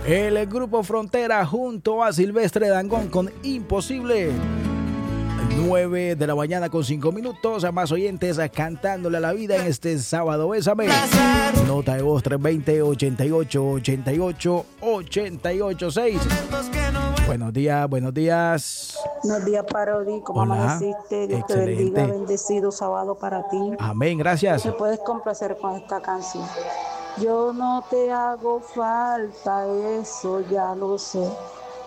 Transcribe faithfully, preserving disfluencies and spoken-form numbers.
El grupo Frontera junto a Silvestre Dangond con Imposible. nueve de la mañana con cinco minutos. A más oyentes cantándole a la vida en este sábado. Bésame. Nota de voz tres dos cero, ochenta y ocho, ochenta y ocho, ochenta y ocho seis. Buenos días, buenos días. Buenos días, Parodi. ¿Cómo amaneciste? Dios te bendiga. Bendecido sábado para ti. Amén, gracias. Me puedes complacer con esta canción. Yo no te hago falta, eso ya lo sé.